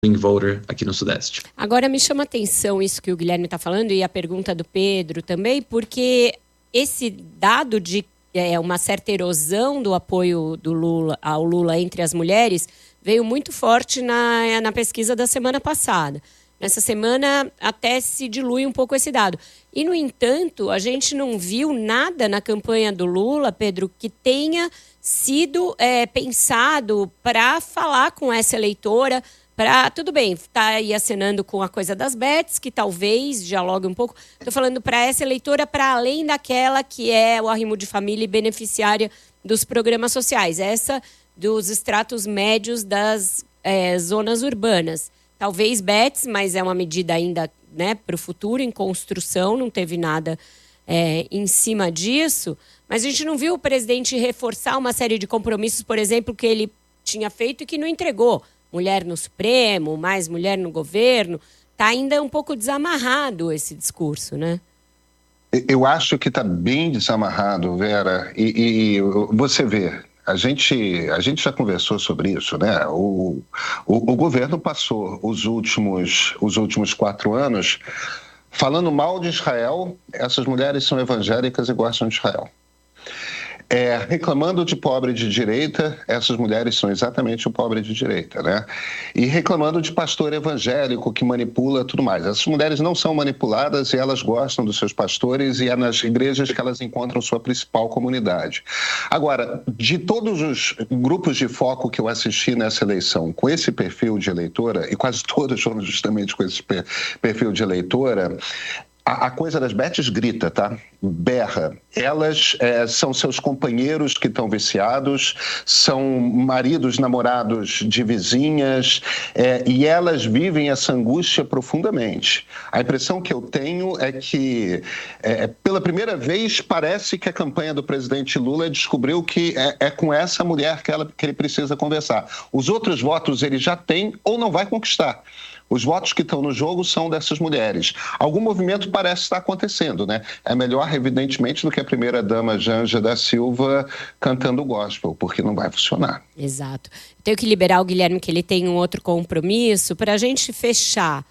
swing voter aqui no Sudeste. Agora me chama a atenção isso que o Guilherme está falando e a pergunta do Pedro também, porque esse dado de uma certa erosão do apoio ao Lula entre as mulheres veio muito forte na pesquisa da semana passada. Nessa semana até se dilui um pouco esse dado. E, no entanto, a gente não viu nada na campanha do Lula, Pedro, que tenha sido pensado para falar com essa eleitora. Tudo bem, está aí acenando com a coisa das bets, que talvez dialogue um pouco. Estou falando para essa eleitora, para além daquela que é o arrimo de família e beneficiária dos programas sociais. Essa dos estratos médios das zonas urbanas. Talvez bets, mas é uma medida ainda, né, para o futuro, em construção, não teve nada em cima disso. Mas a gente não viu o presidente reforçar uma série de compromissos, por exemplo, que ele tinha feito e que não entregou. Mulher no Supremo, mais mulher no governo. Está ainda um pouco desamarrado esse discurso, né? Eu acho que está bem desamarrado, Vera. E você vê, a gente já conversou sobre isso, né? O governo passou os últimos 4 anos falando mal de Israel. Essas mulheres são evangélicas e gostam de Israel. Reclamando de pobre de direita, essas mulheres são exatamente o pobre de direita, né? E reclamando de pastor evangélico que manipula tudo mais. Essas mulheres não são manipuladas e elas gostam dos seus pastores e é nas igrejas que elas encontram sua principal comunidade. Agora, de todos os grupos de foco que eu assisti nessa eleição com esse perfil de eleitora, e quase todos foram justamente com esse perfil de eleitora, a coisa das bets grita, tá? Berra. Elas são seus companheiros que estão viciados, são maridos, namorados de vizinhas, e elas vivem essa angústia profundamente. A impressão que eu tenho é que, pela primeira vez, parece que a campanha do presidente Lula descobriu que é com essa mulher que ele precisa conversar. Os outros votos ele já tem ou não vai conquistar. Os votos que estão no jogo são dessas mulheres. Algum movimento parece estar acontecendo, né? É melhor, evidentemente, do que a primeira-dama Janja da Silva cantando gospel, porque não vai funcionar. Exato. Tenho que liberar o Guilherme, que ele tem um outro compromisso. Para a gente fechar,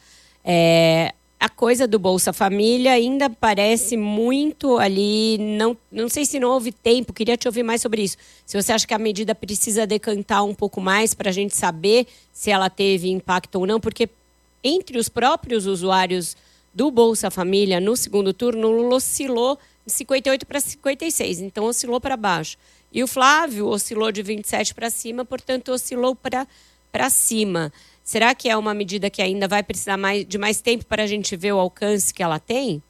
a coisa do Bolsa Família ainda parece muito ali... Não sei se não houve tempo, queria te ouvir mais sobre isso. Se você acha que a medida precisa decantar um pouco mais para a gente saber se ela teve impacto ou não, porque entre os próprios usuários do Bolsa Família, no segundo turno, o Lula oscilou de 58 para 56, então oscilou para baixo. E o Flávio oscilou de 27 para cima, portanto, oscilou para cima. Será que é uma medida que ainda vai precisar de mais tempo para a gente ver o alcance que ela tem?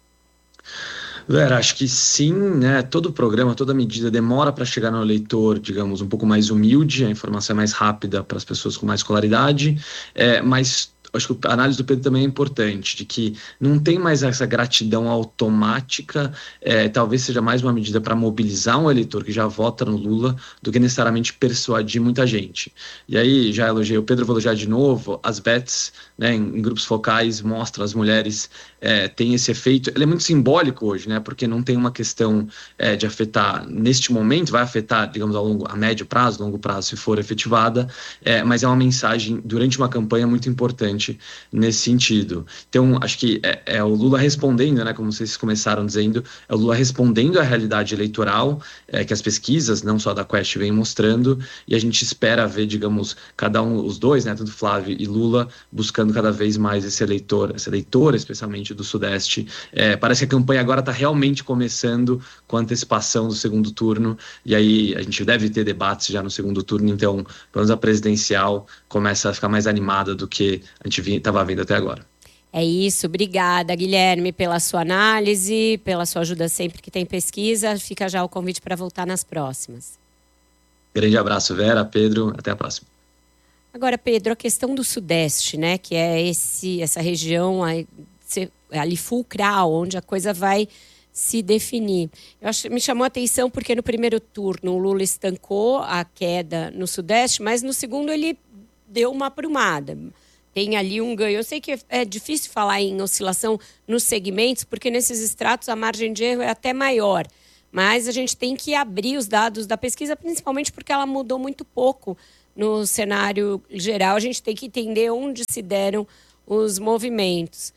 Vera, acho que sim, né? Todo programa, toda medida demora para chegar no eleitor, digamos, um pouco mais humilde, a informação é mais rápida para as pessoas com mais escolaridade, mas acho que a análise do Pedro também é importante, de que não tem mais essa gratidão automática, talvez seja mais uma medida para mobilizar um eleitor que já vota no Lula do que necessariamente persuadir muita gente. E aí, já elogiei, o Pedro vou elogiar de novo, as bets, né, em grupos focais mostram as mulheres, tem esse efeito, ele é muito simbólico hoje, né, porque não tem uma questão de afetar, neste momento vai afetar, digamos, a médio prazo, longo prazo, se for efetivada, mas é uma mensagem durante uma campanha muito importante nesse sentido. Então, acho que é o Lula respondendo, né, como vocês começaram dizendo, é o Lula respondendo à realidade eleitoral que as pesquisas, não só da Quest, vêm mostrando, e a gente espera ver, digamos, cada um, os dois, né, tanto Flávio e Lula, buscando cada vez mais essa eleitora, especialmente do Sudeste. Parece que a campanha agora está realmente começando com a antecipação do segundo turno, e aí a gente deve ter debates já no segundo turno, então, pelo menos a presidencial começa a ficar mais animada do que a gente estava vendo até agora. É isso, obrigada, Guilherme, pela sua análise, pela sua ajuda sempre que tem pesquisa. Fica já o convite para voltar nas próximas. Grande abraço, Vera, Pedro, até a próxima. Agora, Pedro, a questão do Sudeste, né, que é essa região ali fulcral, onde a coisa vai se definir. Me chamou a atenção porque no primeiro turno o Lula estancou a queda no Sudeste, mas no segundo ele deu uma aprumada. Tem ali um ganho. Eu sei que é difícil falar em oscilação nos segmentos, porque nesses estratos a margem de erro é até maior. Mas a gente tem que abrir os dados da pesquisa, principalmente porque ela mudou muito pouco no cenário geral, a gente tem que entender onde se deram os movimentos.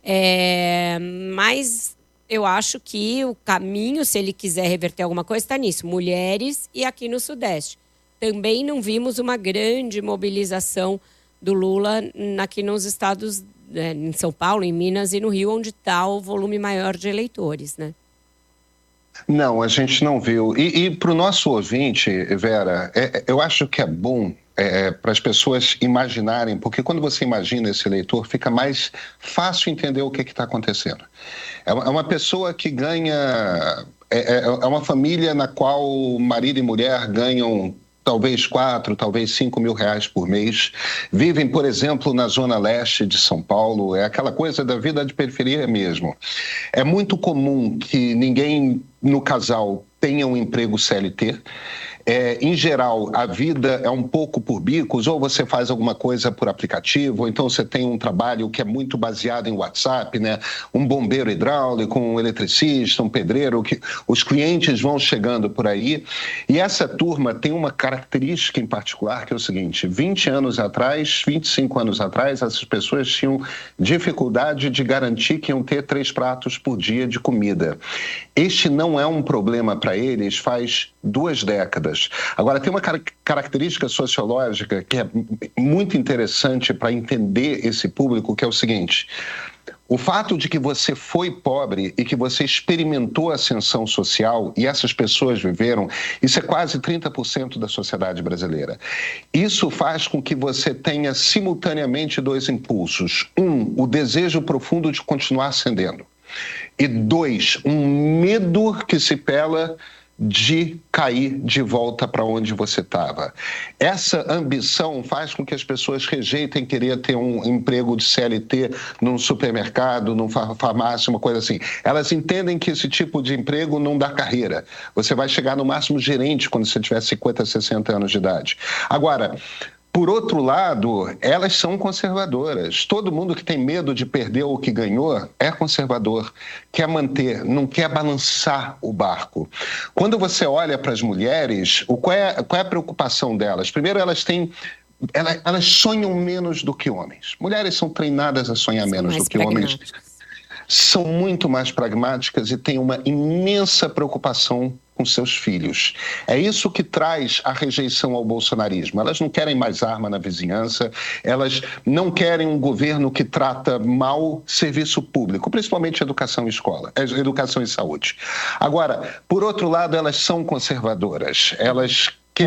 Mas eu acho que o caminho, se ele quiser reverter alguma coisa, está nisso. Mulheres e aqui no Sudeste. Também não vimos uma grande mobilização do Lula aqui nos estados, em São Paulo, em Minas e no Rio, onde está o volume maior de eleitores, né? Não, a gente não viu. E para o nosso ouvinte, Vera, eu acho que é bom para as pessoas imaginarem, porque quando você imagina esse eleitor, fica mais fácil entender o que está acontecendo. É uma pessoa que ganha... É uma família na qual marido e mulher ganham talvez 4, talvez 5 mil reais por mês, vivem, por exemplo, na zona leste de São Paulo, é aquela coisa da vida de periferia mesmo. É muito comum que ninguém no casal tenha um emprego CLT. Em geral, a vida é um pouco por bicos, ou você faz alguma coisa por aplicativo, ou então você tem um trabalho que é muito baseado em WhatsApp, né? Um bombeiro hidráulico, um eletricista, um pedreiro, que os clientes vão chegando por aí. E essa turma tem uma característica em particular, que é o seguinte: 20 anos atrás, 25 anos atrás, essas pessoas tinham dificuldade de garantir que iam ter 3 pratos por dia de comida. Este não é um problema para eles faz 2 décadas. Agora, tem uma característica sociológica que é muito interessante para entender esse público, que é o seguinte: o fato de que você foi pobre e que você experimentou a ascensão social, e essas pessoas viveram, isso é quase 30% da sociedade brasileira. Isso faz com que você tenha simultaneamente 2 impulsos. O desejo profundo de continuar ascendendo. E 2, um medo que se pela de cair de volta para onde você estava. Essa ambição faz com que as pessoas rejeitem querer ter um emprego de CLT num supermercado, numa farmácia, uma coisa assim. Elas entendem que esse tipo de emprego não dá carreira. Você vai chegar no máximo gerente quando você tiver 50, 60 anos de idade. Agora, por outro lado, elas são conservadoras. Todo mundo que tem medo de perder o que ganhou é conservador, quer manter, não quer balançar o barco. Quando você olha para as mulheres, qual é a preocupação delas? Primeiro, elas sonham menos do que homens. Mulheres são treinadas a sonhar menos do que homens. São muito mais pragmáticas e têm uma imensa preocupação com seus filhos. É isso que traz a rejeição ao bolsonarismo. Elas não querem mais arma na vizinhança, elas não querem um governo que trata mal serviço público, principalmente educação e saúde. Agora, por outro lado, elas são conservadoras. Elas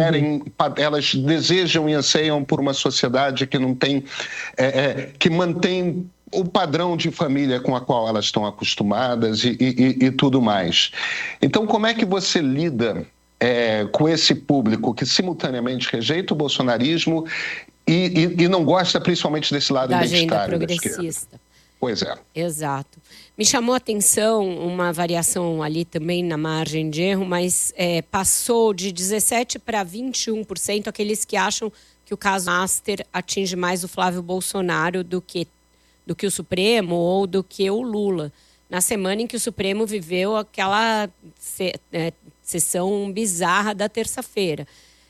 desejam e anseiam por uma sociedade que não tem, que mantém o padrão de família com a qual elas estão acostumadas e tudo mais. Então, como é que você lida com esse público que simultaneamente rejeita o bolsonarismo e não gosta principalmente desse lado da identitário agenda progressista? Pois é. Exato. Me chamou a atenção uma variação ali também na margem de erro, mas passou de 17% para 21% aqueles que acham que o caso Master atinge mais o Flávio Bolsonaro do que o Supremo ou do que o Lula. Na semana em que o Supremo viveu aquela sessão bizarra da terça-feira.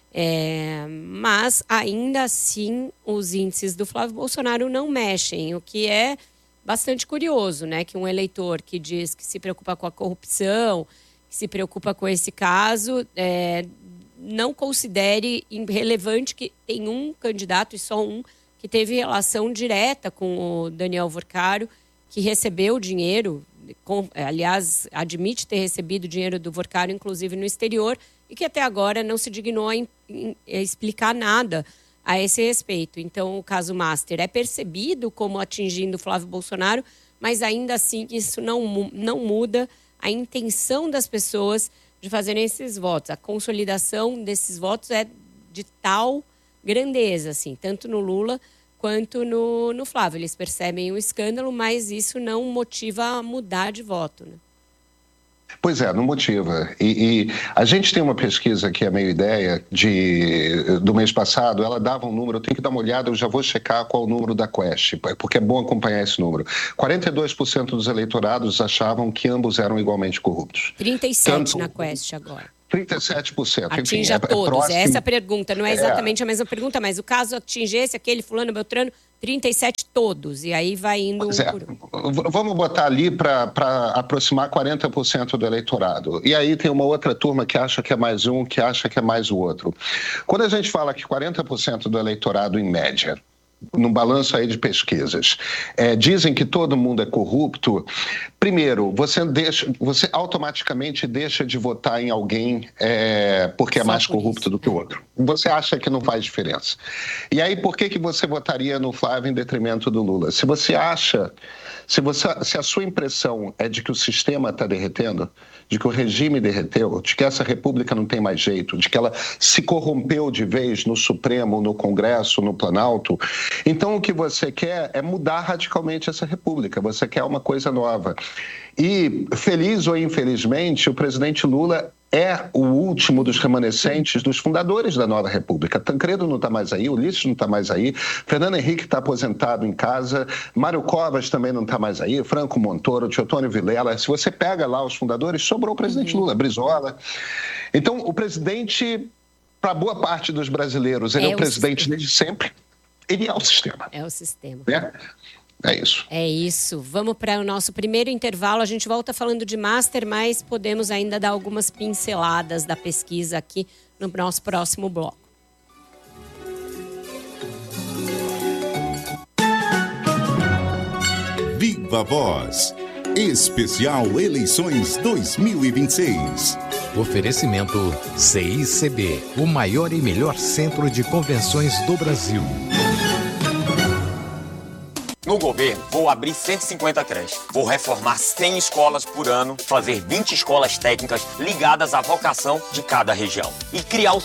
Mas, ainda assim, os índices do Flávio Bolsonaro não mexem, o que é bastante curioso, né? Que um eleitor que diz que se preocupa com a corrupção, que se preocupa com esse caso, não considere irrelevante que tem um candidato, e só um, que teve relação direta com o Daniel Vorcaro, que recebeu dinheiro, aliás, admite ter recebido dinheiro do Vorcaro, inclusive no exterior, e que até agora não se dignou a explicar nada a esse respeito. Então, o caso Master é percebido como atingindo Flávio Bolsonaro, mas ainda assim isso não muda a intenção das pessoas de fazerem esses votos. A consolidação desses votos é de tal grandeza, assim, tanto no Lula quanto no Flávio. Eles percebem o escândalo, mas isso não motiva a mudar de voto, né? Pois é, não motiva. E a gente tem uma pesquisa que é meio ideia do mês passado, ela dava um número, eu tenho que dar uma olhada, eu já vou checar qual o número da Quest, porque é bom acompanhar esse número. 42% dos eleitorados achavam que ambos eram igualmente corruptos. 37% na Quest agora. 37%. Atinge a todos. Essa pergunta não é exatamente a mesma pergunta, mas o caso atinge aquele fulano, Beltrano, 37 todos. E aí vai indo... Vamos botar ali para aproximar 40% do eleitorado. E aí tem uma outra turma que acha que é mais um, que acha que é mais o outro. Quando a gente fala que 40% do eleitorado, em média, no balanço aí de pesquisas, dizem que todo mundo é corrupto, primeiro, você automaticamente deixa de votar em alguém porque é mais corrupto do que o outro. Você acha que não faz diferença. E aí, por que você votaria no Flávio em detrimento do Lula? Se a sua impressão é de que o sistema está derretendo, de que o regime derreteu, de que essa república não tem mais jeito, de que ela se corrompeu de vez no Supremo, no Congresso, no Planalto, então o que você quer é mudar radicalmente essa república, você quer uma coisa nova. E, feliz ou infelizmente, o presidente Lula é o último dos remanescentes dos fundadores da nova república. Tancredo não está mais aí, Ulisses não está mais aí, Fernando Henrique está aposentado em casa, Mário Covas também não está mais aí, Franco Montoro, Teotônio Vilela. Se você pega lá os fundadores, sobrou o presidente Lula, Brizola. Então, o presidente, para boa parte dos brasileiros, ele é o presidente desde sempre, ele é o sistema. É o sistema. É isso. É isso. Vamos para o nosso primeiro intervalo. A gente volta falando de Master, mas podemos ainda dar algumas pinceladas da pesquisa aqui no nosso próximo bloco. Viva Voz. Especial Eleições 2026. Oferecimento CICB, o maior e melhor centro de convenções do Brasil. No governo, vou abrir 150 creches. Vou reformar 100 escolas por ano, fazer 20 escolas técnicas ligadas à vocação de cada região. E criar o